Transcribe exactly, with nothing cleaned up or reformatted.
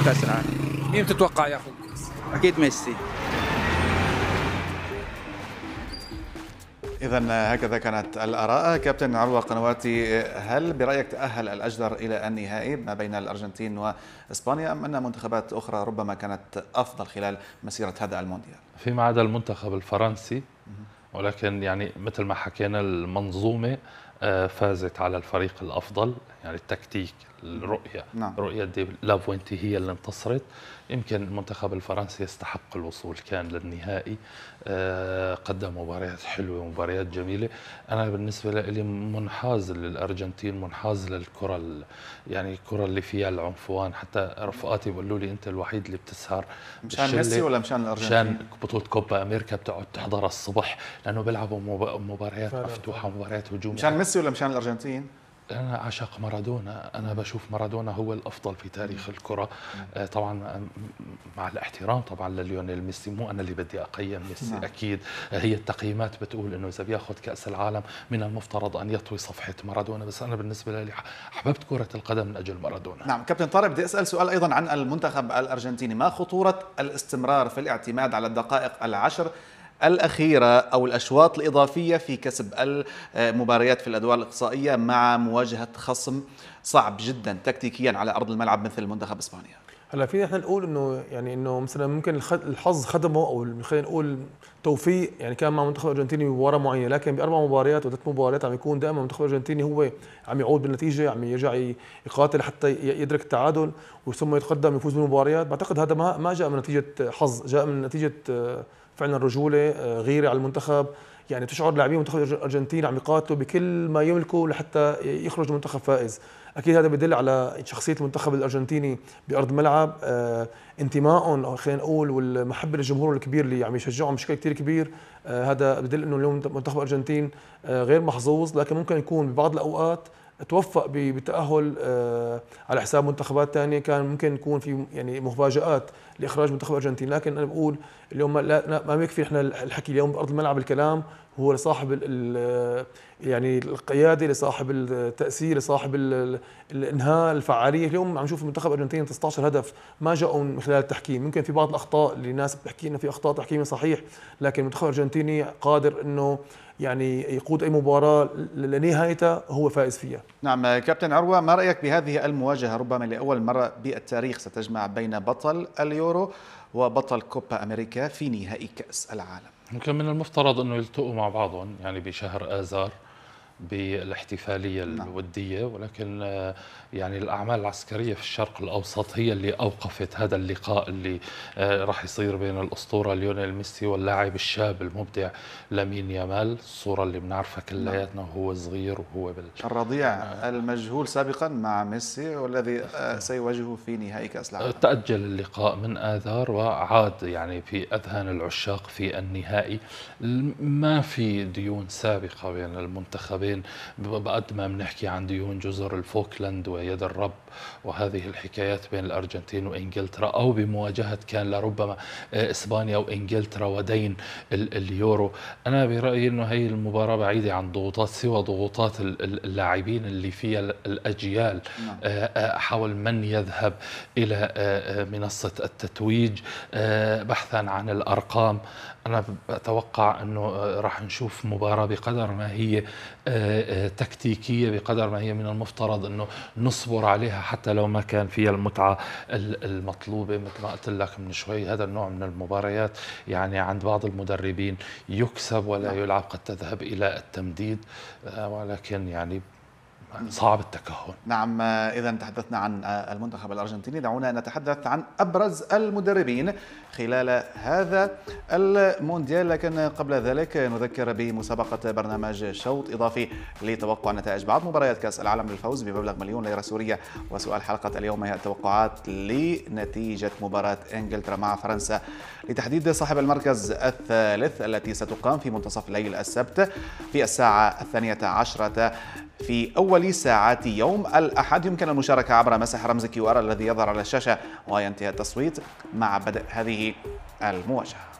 كأس العالم. مين تتوقع ياخذ الكأس؟ أكيد ميسي. إذا هكذا كانت الآراء. كابتن عروة قنواتي، هل برأيك تأهل الأجدر إلى النهائي ما بين الأرجنتين وإسبانيا، أم أن منتخبات أخرى ربما كانت أفضل خلال مسيرة هذا المونديال؟ فيما عدا المنتخب الفرنسي، ولكن يعني مثل ما حكينا المنظومة فازت على الفريق الأفضل، يعني التكتيك، الرؤية، نعم. رؤية دي لافوينتي هي اللي انتصرت. يمكن المنتخب الفرنسي يستحق الوصول كان للنهائي، قدم مباريات حلوة، مباريات جميلة. أنا بالنسبة لي منحاز للأرجنتين، منحاز للكرة، يعني الكرة اللي فيها العنفوان. حتى رفقاتي بيقولوا لي أنت الوحيد اللي بتسهر مشان ميسي ولا مشان الأرجنتين؟ مشان بطولة كوبا أمريكا بتقعد تحضر الصبح، لأنه بيلعبوا مباريات مفتوحة، مباريات هجوم. مشان ميسي ولا مشان الأرجنتين؟ أنا عشق مارادونا، أنا بشوف مارادونا هو الأفضل في تاريخ الكرة. طبعا مع الاحترام طبعا لليونيل ميسي، مو أنا اللي بدي أقيم ميسي. نعم. أكيد هي التقييمات بتقول إنه إذا بياخذ كأس العالم من المفترض أن يطوي صفحة مارادونا، بس أنا بالنسبة لي أحببت كرة القدم من أجل مارادونا. نعم كابتن طارق، بدي أسأل سؤال أيضا عن المنتخب الأرجنتيني. ما خطورة الاستمرار في الاعتماد على الدقائق العشر الأخيرة أو الأشواط الإضافية في كسب المباريات في الأدوار الإقصائية مع مواجهة خصم صعب جدا تكتيكيا على أرض الملعب مثل منتخب إسبانيا؟ هلا فينا احنا نقول انه يعني انه مثلا ممكن الحظ خدمه، او خلينا نقول توفيق، يعني كان مع المنتخب الارجنتيني بمباراه معينه، لكن باربع مباريات وثلاث مباريات عم يكون دائما المنتخب الارجنتيني هو عم يعود بالنتيجه، عم يرجع يقاتل حتى يدرك التعادل وثم يتقدم يفوز بالمباريات. بعتقد هذا ما ما جاء من نتيجه حظ، جاء من نتيجه فعلا رجوله، غيره على المنتخب. يعني تشعر لاعبين المنتخب الارجنتيني عم يقاتلوا بكل ما يملكوا لحتى يخرج المنتخب فائز. اكيد هذا بدل على شخصيه المنتخب الارجنتيني بارض الملعب، آه انتمائهم خلينا نقول والمحبه للجمهور الكبير اللي عم يشجعهم بشكل كثير كبير. آه هذا بدل انه اليوم منتخب الارجنتين آه غير محظوظ، لكن ممكن يكون ببعض الاوقات توفق بالتاهل آه على حساب منتخبات ثانيه، كان ممكن يكون في يعني مفاجات لاخراج منتخب الارجنتين. لكن انا بقول اليوم ما, لا ما بيكفي احنا الحكي اليوم بارض الملعب. الكلام هو لصاحب يعني القياده، لصاحب التاثير، لصاحب الانهاء، الفعاليه. اليوم عم نشوف المنتخب الارجنتيني تسعة عشر هدف ما جاءوا من خلال التحكيم. ممكن في بعض الاخطاء اللي الناس بتحكي لنا في اخطاء تحكيميه، صحيح، لكن المنتخب الارجنتيني قادر انه يعني يقود اي مباراه لنهايتها هو فائز فيها. نعم كابتن عروه، ما رايك بهذه المواجهه ربما لاول مره بالتاريخ ستجمع بين بطل اليورو وبطل كوبا امريكا في نهائي كاس العالم؟ ممكن من المفترض انه يلتقوا مع بعضهم يعني بشهر آذار بالاحتفالية الودية، ولكن يعني الأعمال العسكرية في الشرق الأوسط هي اللي أوقفت هذا اللقاء اللي راح يصير بين الأسطورة ليونيل ميسي واللاعب الشاب المبدع لامين يامال، الصورة اللي بنعرفها كلياتنا وهو صغير وهو بال الرضيع المجهول سابقا مع ميسي والذي سيواجهه في نهائي كأس العالم. تأجل اللقاء من آذار وعاد يعني في أذهان العشاق في النهائي. ما في ديون سابقة بين المنتخبين بقد ما بنحكي عن ديون جزر الفوكلاند ويد الرب وهذه الحكايات بين الأرجنتين وإنجلترا، أو بمواجهة كان لربما إسبانيا وإنجلترا ودين اليورو. أنا برأيي أنه هي المباراة بعيدة عن ضغوطات سوى ضغوطات اللاعبين اللي فيها الأجيال حول من يذهب إلى منصة التتويج بحثا عن الأرقام. أنا أتوقع أنه راح نشوف مباراة بقدر ما هي تكتيكية، بقدر ما هي من المفترض أنه نصبر عليها حتى لو ما كان فيها المتعة المطلوبة. مثل ما قلت لك من شوي، هذا النوع من المباريات يعني عند بعض المدربين يكسب ولا يلعب، قد تذهب إلى التمديد، ولكن يعني صعب التكهن. نعم، إذا تحدثنا عن المنتخب الأرجنتيني، دعونا نتحدث عن أبرز المدربين خلال هذا المونديال. لكن قبل ذلك نذكر بمسابقة برنامج شوط إضافي لتوقع نتائج بعض مباريات كأس العالم للفوز بمبلغ مليون ليرة سورية. وسؤال حلقة اليوم هي التوقعات لنتيجة مباراة إنجلترا مع فرنسا لتحديد صاحب المركز الثالث التي ستقام في منتصف الليل السبت في الساعة الثانية عشرة في أول ساعات يوم الأحد. يمكن المشاركة عبر مسح رمز كيو آر الذي يظهر على الشاشة، وينتهي التصويت مع بدء هذه المواجهة.